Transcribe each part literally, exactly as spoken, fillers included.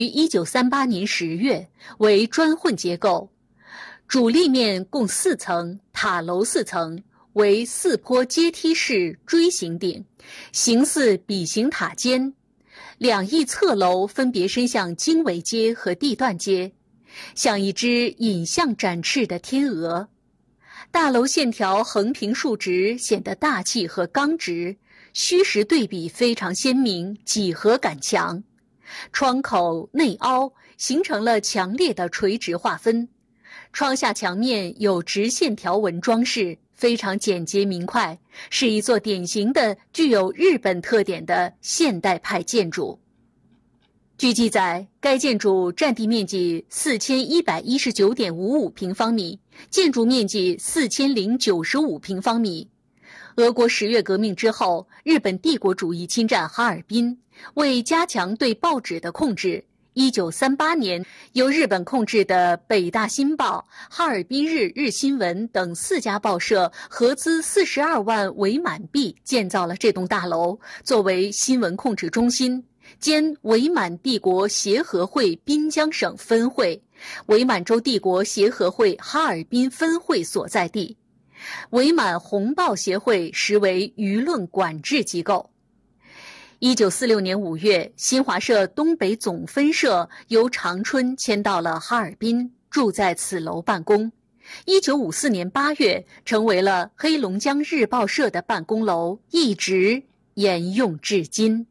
于一九三八年十月，为砖混结构，主立面共四层，塔楼四层，为四坡阶梯式锥形顶，形似笔形塔尖。两翼侧楼分别伸向经纬街和地段街，像一只引向展翅的天鹅。大楼线条横平竖直，显得大气和刚直，虚实对比非常鲜明，几何感强。窗口内凹，形成了强烈的垂直划分。窗下墙面有直线条纹装饰，非常简洁明快，是一座典型的具有日本特点的现代派建筑。据记载，该建筑占地面积四千一百一十九点五五平方米，建筑面积四千零九十五平方米。俄国十月革命之后，日本帝国主义侵占哈尔滨，为加强对报纸的控制，一九三八年，由日本控制的北大新报、哈尔滨日日新闻等四家报社合资四十二万伪满币建造了这栋大楼，作为新闻控制中心，兼伪满帝国协和会滨江省分会、伪满洲帝国协和会哈尔滨分会所在地。伪满红报协会实为舆论管制机构。一九四六年五月，新华社东北总分社由长春迁到了哈尔滨，住在此楼办公。一九五四年八月，成为了黑龙江日报社的办公楼，一直沿用至今。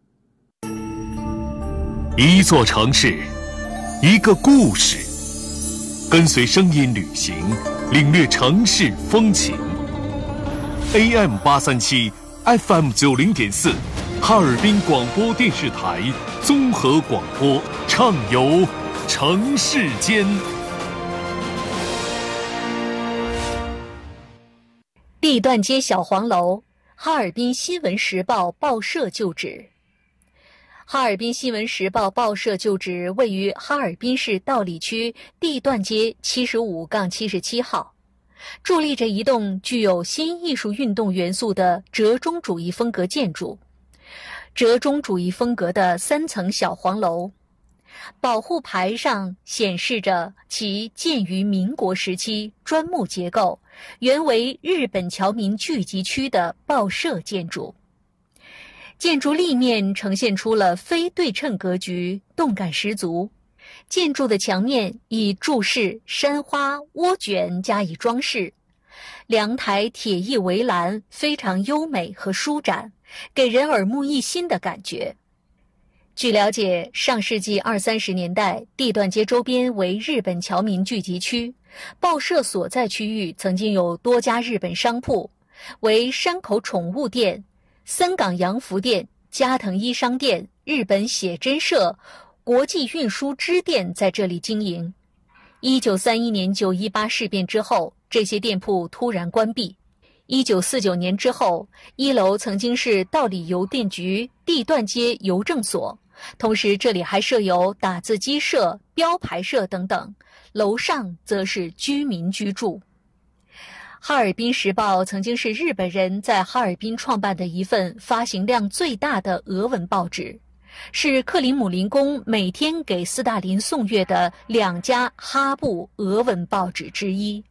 一座城市，一个故事，跟随声音旅行，领略城市风情。A M 八三七 F M 九零点四，哈尔滨广播电视台综合广播，畅游城市间。 地段街小黄楼，哈尔滨新闻时报报社旧址。哈尔滨新闻时报报社旧址位于哈尔滨市道里区地段街七十五杠七十七号，伫立着一栋具有新艺术运动元素的折中主义风格建筑。折中主义风格的三层小黄楼，保护牌上显示着其建于民国时期，砖木结构，原为日本侨民聚集区的报社建筑。建筑立面呈现出了非对称格局，动感十足。建筑的墙面以柱式、山花、涡卷加以装饰，两台铁艺围栏非常优美和舒展，给人耳目一新的感觉。据了解，上世纪二三十年代，地段街周边为日本侨民聚集区，报社所在区域曾经有多家日本商铺，为山口宠物店、森港洋服店、加藤衣商店、日本写真社、国际运输支店在这里经营。一九三一年九一八事变之后，这些店铺突然关闭。一九四九年之后，一楼曾经是道里邮电局地段街邮政所，同时这里还设有打字机社、标牌社等等，楼上则是居民居住。哈尔滨时报曾经是日本人在哈尔滨创办的一份发行量最大的俄文报纸，是克里姆林宫每天给斯大林送阅的两家哈布俄文报纸之一。